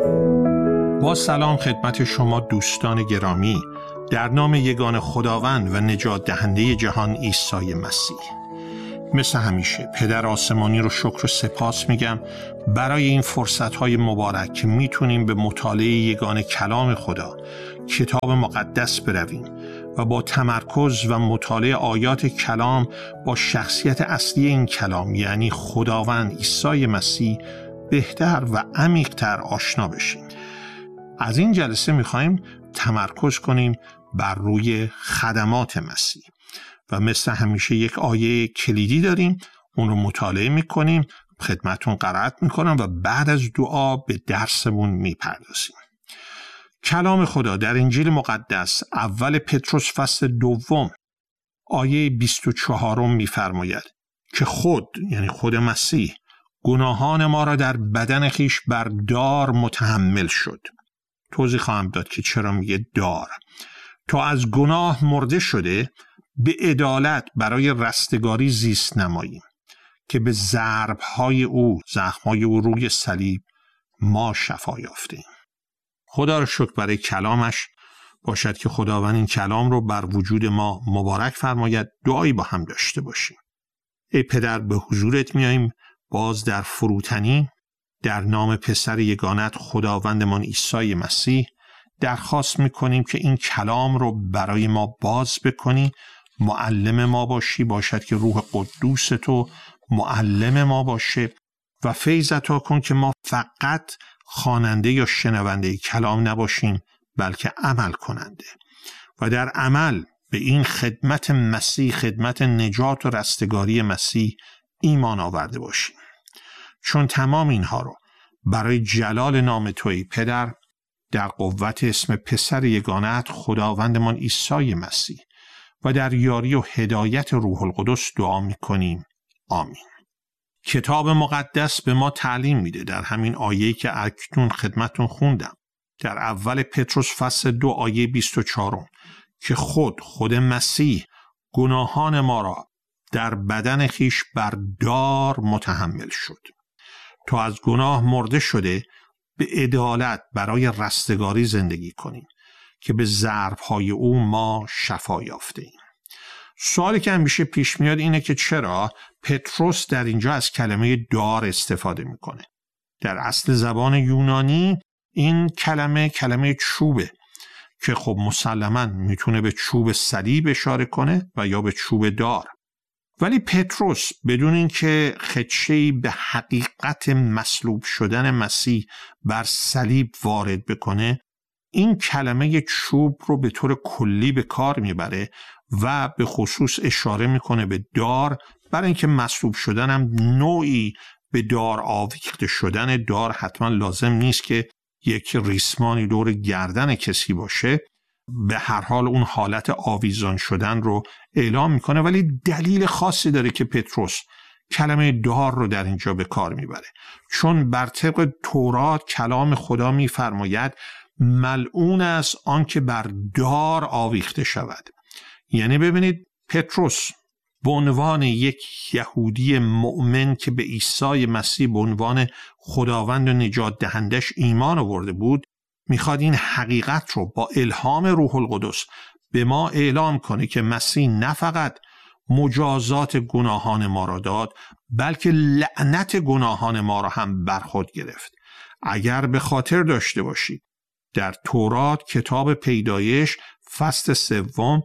با سلام خدمت شما دوستان گرامی، در نام یگان خداوند و نجات دهنده جهان عیسی مسیح. مثل همیشه پدر آسمانی رو شکر و سپاس میگم برای این فرصت‌های مبارک که میتونیم به مطالعه یگان کلام خدا، کتاب مقدس برویم و با تمرکز و مطالعه آیات کلام با شخصیت اصلی این کلام یعنی خداوند عیسی مسیح بهتر و عمیق‌تر آشنا بشیم. از این جلسه میخوایم تمرکز کنیم بر روی خدمات مسیح و مثل همیشه یک آیه کلیدی داریم، اون رو مطالعه میکنیم، خدمتون قرائت میکنم و بعد از دعا به درسمون میپردازیم. کلام خدا در انجیل مقدس اول پتروس فصل 2 آیه 24 میفرماید که یعنی خود مسیح گناهان ما را در بدن خیش بر دار متحمل شد. توضیح خواهم داد که چرا میگه دار. تا از گناه مرده شده به عدالت برای رستگاری زیست نماییم که به ضرب‌های او، زخم‌های او روی صلیب ما شفا یافتیم. خدا را شکر برای کلامش. باشد که خداوند این کلام رو بر وجود ما مبارک فرماید. دعایی با هم داشته باشیم. ای پدر، به حضورت میاییم باز در فروتنی در نام پسر یگانت خداوندمان عیسی مسیح درخواست میکنیم که این کلام رو برای ما باز بکنی، معلم ما باشی، باشد که روح قدوس تو معلم ما باشه و فیض عطا کن که ما فقط خواننده یا شنونده کلام نباشیم بلکه عمل کننده و در عمل به این خدمت مسیح، خدمت نجات و رستگاری مسیح ایمان آورده باشیم. چون تمام اینها رو برای جلال نام توی پدر در قوت اسم پسر یگانت خداوندمان عیسی مسیح و در یاری و هدایت روح القدس دعا میکنیم. آمین. کتاب مقدس به ما تعلیم میده در همین آیه‌ای که اکنون خدمتون خوندم در اول پتروس فصل 2 آیه 24 که خود مسیح گناهان ما را در بدن خیش بر دار متحمل شد. تا از گناه مرده شده به عدالت برای رستگاری زندگی کنیم که به ضرب‌های او ما شفا یافتیم. سوالی که همیشه پیش میاد اینه که چرا پتروس در اینجا از کلمه دار استفاده میکنه. در اصل زبان یونانی این کلمه چوبه که خب مسلماً میتونه به چوب صلیب اشاره کنه و یا به چوب دار. ولی پتروس بدون اینکه خدشه‌ای به حقیقت مصلوب شدن مسیح بر صلیب وارد بکنه، این کلمه چوب رو به طور کلی به کار میبره و به خصوص اشاره میکنه به دار، برای اینکه مصلوب شدن هم نوعی به دار آویخته شدن. دار حتما لازم نیست که یک ریسمانی دور گردن کسی باشه، به هر حال اون حالت آویزان شدن رو اعلام میکنه، ولی دلیل خاصی داره که پتروس کلمه دار رو در اینجا به کار میبره. چون بر طبق تورات کلام خدا میفرماید ملعون است آن که بر دار آویخته شود. یعنی ببینید پتروس به عنوان یک یهودی مؤمن که به عیسی مسیح به عنوان خداوند و نجات دهندش ایمان آورده بود، میخواد این حقیقت رو با الهام روح القدس به ما اعلام کنه که مسیح نه فقط مجازات گناهان ما را داد، بلکه لعنت گناهان ما را هم بر خود گرفت. اگر به خاطر داشته باشید در تورات کتاب پیدایش فصل 3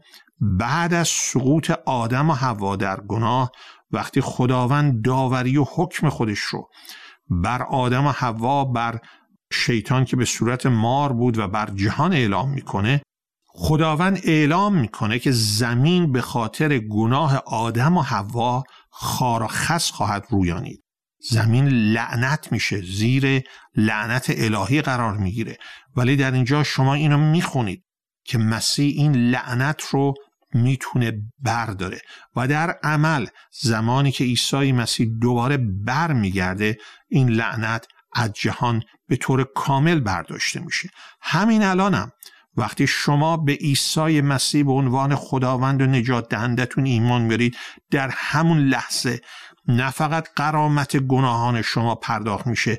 بعد از سقوط آدم و حوا در گناه، وقتی خداوند داوری و حکم خودش رو بر آدم و حوا، بر شیطان که به صورت مار بود و بر جهان اعلام میکنه، خداوند اعلام میکنه که زمین به خاطر گناه آدم و حوا خار و خس خواهد رویانید. زمین لعنت میشه، زیر لعنت الهی قرار میگیره. ولی در اینجا شما اینو میخونید که مسیح این لعنت رو میتونه برداره و در عمل زمانی که عیسی مسیح دوباره بر میگرده این لعنت از جهان به طور کامل برداشته میشه. همین الانم وقتی شما به عیسی مسیح به عنوان خداوند و نجات دهندتون ایمان میارید، در همون لحظه نه فقط غرامت گناهان شما پرداخت میشه،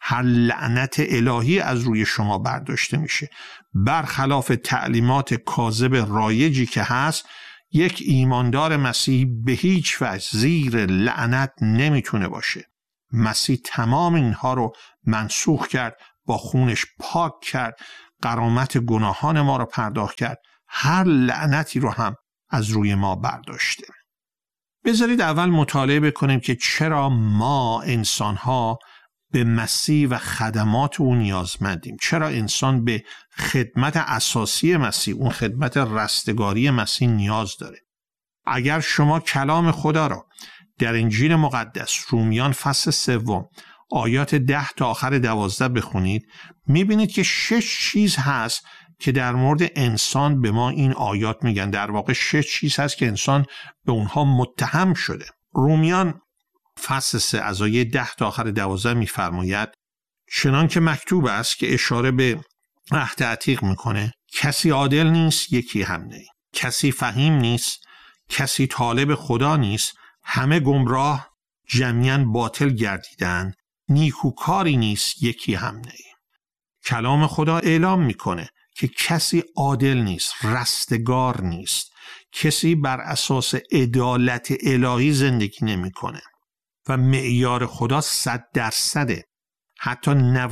هر لعنت الهی از روی شما برداشته میشه. برخلاف تعلیمات کاذب رایجی که هست، یک ایماندار مسیحی به هیچ وجه زیر لعنت نمیتونه باشه. مسیح تمام اینها رو منسوخ کرد، با خونش پاک کرد، غرامت گناهان ما رو پرداخت کرد، هر لعنتی رو هم از روی ما برداشته. بذارید اول مطالعه بکنیم که چرا ما انسان‌ها به مسیح و خدمات او نیازمندیم. چرا انسان به خدمت اساسی مسیح، اون خدمت رستگاری مسیح نیاز داره. اگر شما کلام خدا را در انجیل مقدس رومیان فصل 3 آیات 10 تا آخر 12 بخونید، میبینید که 6 چیز هست که در مورد انسان به ما این آیات میگن. در واقع 6 چیز هست که انسان به اونها متهم شده. رومیان فصل 3 از آیه 10 تا آخر 12 میفرماید چنان که مکتوب است، که اشاره به عهد عتیق میکنه، کسی عادل نیست، یکی هم نه. کسی فهیم نیست، کسی طالب خدا نیست، همه گمراه جمیعاً باطل گردیدن، نیکوکاری نیست، یکی هم نه. کلام خدا اعلام میکنه که کسی عادل نیست، رستگار نیست، کسی بر اساس عدالت الهی زندگی نمیکنه و معیار خدا 100%، حتی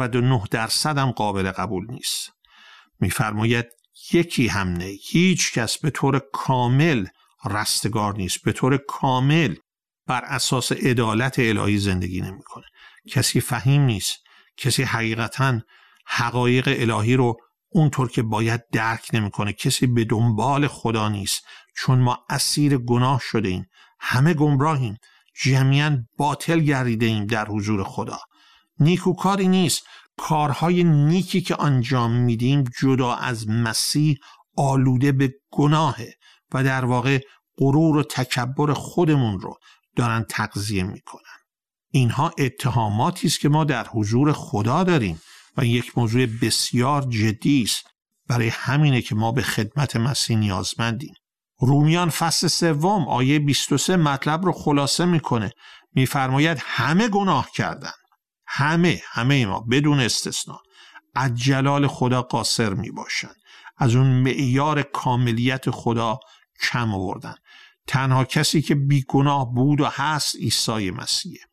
99% هم قابل قبول نیست. میفرماید یکی هم نه، هیچ کس به طور کامل رستگار نیست، به طور کامل بر اساس عدالت الهی زندگی نمیکنه. کسی فهیم نیست، کسی حقیقتاً حقایق الهی رو اونطور که باید درک نمیکنه. کسی به دنبال خدا نیست، چون ما اسیر گناه شده ایم، همه گمراهیم، جمیعاً باطل گردیده ایم در حضور خدا. نیکوکاری نیست، کارهای نیکی که انجام میدیم جدا از مسیح آلوده به گناهه و در واقع غرور و تکبر خودمون رو دارن تغذیه میکنن. اینها اتهاماتی است که ما در حضور خدا داریم و یک موضوع بسیار جدی است. برای همینه که ما به خدمت مسیح نیازمندیم. رومیان فصل 3 آیه 23 مطلب رو خلاصه میکنه. میفرماید همه گناه کردن، همه ما بدون استثنا از جلال خدا قاصر میباشن، از اون معیار کاملیت خدا کم آوردن. تنها کسی که بیگناه بود و هست عیسی مسیحه.